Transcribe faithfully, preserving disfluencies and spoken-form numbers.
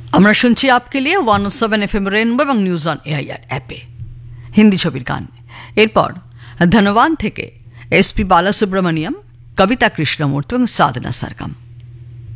আমরা শুনছি আপকে লিয়ে ওয়ান ও সেভেন এফ এম রেনবো এবং নিউজ অন এআইআর অ্যাপে হিন্দি ছবির গান। এরপর ধনবান থেকে এস পি বালাসুব্রমণিয়ম, কবিতা কৃষ্ণমূর্তি এবং সাধনা সরগম।